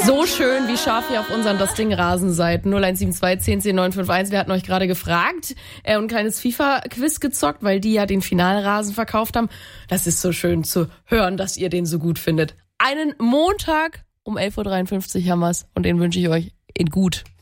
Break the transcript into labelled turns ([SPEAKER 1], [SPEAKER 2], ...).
[SPEAKER 1] So schön, wie scharf ihr auf unseren Das Ding Rasen seid. 0172 10 10 951. Wir hatten euch gerade gefragt und ein kleines FIFA-Quiz gezockt, weil die ja den Finalrasen verkauft haben. Das ist so schön zu hören, dass ihr den so gut findet. Einen Montag um 11.53 Uhr haben wir's und den wünsche ich euch in gut.